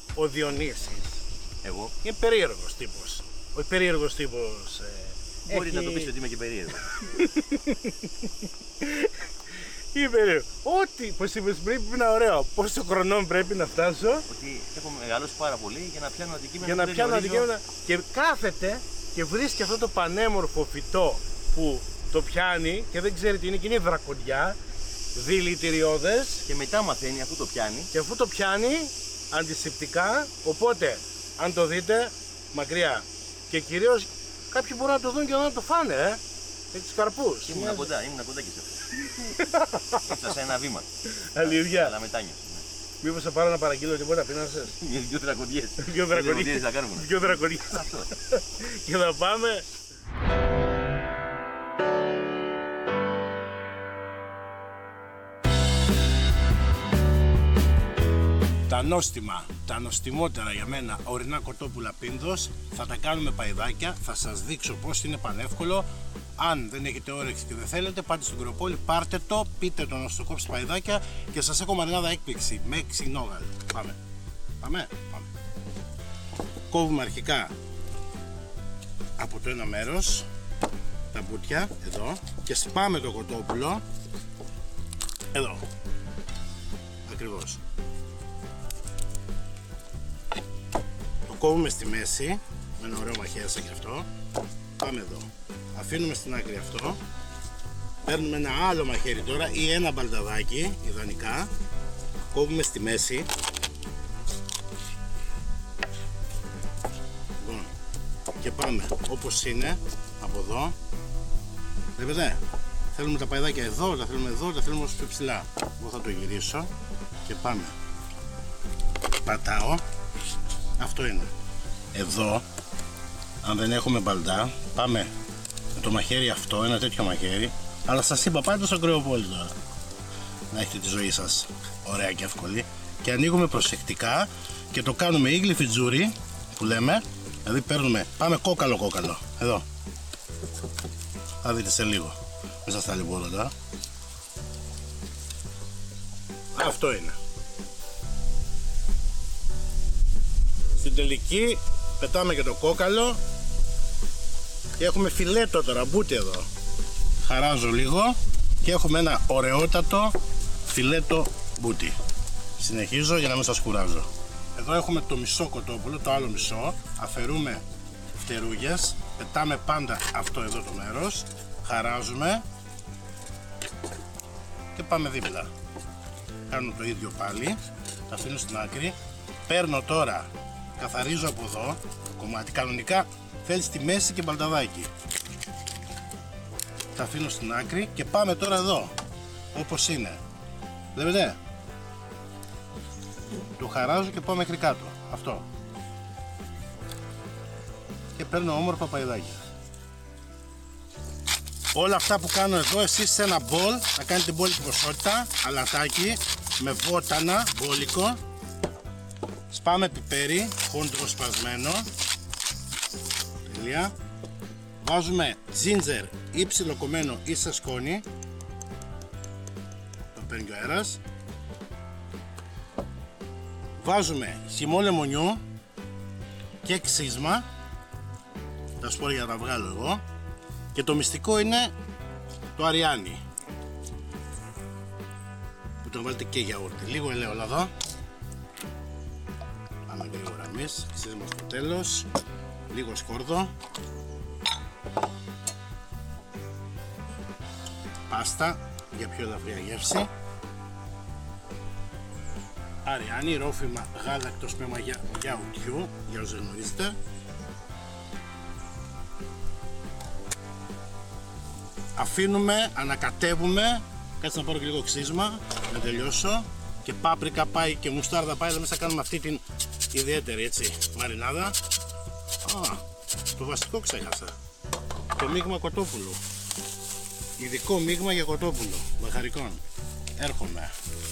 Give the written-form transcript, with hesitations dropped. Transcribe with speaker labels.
Speaker 1: ο Διονύσης.
Speaker 2: Εγώ.
Speaker 1: Είναι περίεργος τύπος. Ο περίεργος τύπος.
Speaker 2: Μπορείς να το πεις ότι είμαι και περίεργος.
Speaker 1: Είναι περίεργο. Ό,τι, πως είπες πριν, είναι ωραίο. Πόσο χρονών πρέπει να φτάσω.
Speaker 2: Ότι έχω μεγαλώσει πάρα πολύ για να πιάνω αντικείμενα.
Speaker 1: Για να πιάνω αντικείμενα. Και κάθεται και βρίσκει αυτό το πανέμορφο φυτό που το πιάνει και δεν ξέρει τι είναι, και είναι δρακοντιά, δηλητηριώδες.
Speaker 2: Και μετά μαθαίνει αφού το πιάνει.
Speaker 1: Και αφού το πιάνει, αντισηπτικά. Οπότε, αν το δείτε, μακριά. Και κυρίως κάποιοι μπορούν να το δουν και να το φάνε, με τους καρπούς.
Speaker 2: Ήμουνα κοντά και σε αυτό. Έφτασα ένα βήμα.
Speaker 1: Αλήθεια.
Speaker 2: Αλλά μετάνιωσα.
Speaker 1: Μήπως θα πάρω να παραγγείλω τίποτα, πίνασες.
Speaker 2: Δύο δρακοντιές.
Speaker 1: Δύο δρακοντιές
Speaker 2: θα κάνουμε.
Speaker 1: Δύο δρακοντιές. Και θα πάμε. Τα νόστιμα, τα νοστιμότερα για μένα ορεινά κοτόπουλα Πίνδος θα τα κάνουμε παϊδάκια, θα σας δείξω πως είναι πανεύκολο. Αν δεν έχετε όρεξη και δεν θέλετε, πάτε στην Κρεοπόλη, πάρτε το, πείτε το να στο κόψει παϊδάκια και σας έχω μαρινάδα έκπληξη με ξινόγαλ. Πάμε. Κόβουμε αρχικά από το ένα μέρος τα μπουτια εδώ και σπάμε το κοτόπουλο εδώ, ακριβώς. Το κόβουμε στη μέση με ένα ωραίο μαχαίρι σαν και αυτό. Πάμε εδώ, αφήνουμε στην άκρη αυτό, παίρνουμε ένα άλλο μαχαίρι τώρα ή ένα μπαλταδάκι ιδανικά, κόβουμε στη μέση. Λοιπόν, και πάμε όπως είναι από εδώ. Βλέπετε, θέλουμε τα παϊδάκια εδώ, τα θέλουμε εδώ, τα θέλουμε όσο πιο ψηλά. Εγώ θα το γυρίσω και πάμε. Πατάω. Αυτό είναι. Εδώ, αν δεν έχουμε μπαλτά, πάμε με το μαχαίρι αυτό, ένα τέτοιο μαχαίρι. Αλλά σας είπα, πάτε στο Κρεοπόλη τώρα. Να έχετε τη ζωή σας ωραία και εύκολη. Και ανοίγουμε προσεκτικά και το κάνουμε ίγλι φιτζούρι που λέμε. Δηλαδή παίρνουμε, πάμε κόκαλο. Εδώ. Θα δείτε σε λίγο. Δεν σας τα λιμπώ τώρα. Αυτό είναι. Στην τελική πετάμε και το κόκαλο και έχουμε φιλέτο τώρα, μπούτι εδώ. Χαράζω λίγο και έχουμε ένα ωραιότατο φιλέτο μπούτι. Συνεχίζω για να μην σας κουράζω. Εδώ έχουμε το μισό κοτόπουλο, το άλλο μισό. Αφαιρούμε φτερούγες, πετάμε πάντα αυτό εδώ το μέρος, χαράζουμε και πάμε δίπλα. Κάνω το ίδιο πάλι, τα αφήνω στην άκρη. Παίρνω τώρα, καθαρίζω από εδώ το κομμάτι, κανονικά θέλει στη μέση και μπαλταδάκι. Τα αφήνω στην άκρη και πάμε τώρα εδώ, όπως είναι. Βλέπετε, το χαράζω και πάω μέχρι κάτω, αυτό. Και παίρνω όμορφα παϊδάκια. Όλα αυτά που κάνω εδώ, εσείς σε ένα μπολ θα κάνετε μπόλικη ποσότητα, αλατάκι με βότανα, μπόλικο. Σπάμε πιπέρι, χόντρο σπασμένο. Τελεία. Βάζουμε τζίντζερ ή ψιλοκομμένο ή σε σκόνη. Το παίρνει και ο αέρας. Βάζουμε χυμό λεμονιού και ξύσμα. Τα σπόρια τα βγάλω εγώ. Και το μυστικό είναι το αριάνι, που το βάλετε και γιαούρτι. Λίγο ελαιόλαδο. Πάμε γρήγορα εμείς. Ξύσμα στο τέλος. Λίγο σκόρδο. Πάστα για πιο ελαφριά γεύση. Αριάνι, ρόφημα γάλακτος με γιαουρτιού, για όσους γνωρίζετε. Αφήνουμε, ανακατεύουμε. Κάτσε να πάρω και λίγο ξύσμα να τελειώσω. Και πάπρικα πάει και μουστάρδα πάει. Εδώ μέσα κάνουμε αυτή την ιδιαίτερη έτσι μαρινάδα. Το βασικό ξέχασα. Το μείγμα κοτόπουλου. Ειδικό μείγμα για κοτόπουλο. Μπαχαρικών. Έρχομαι.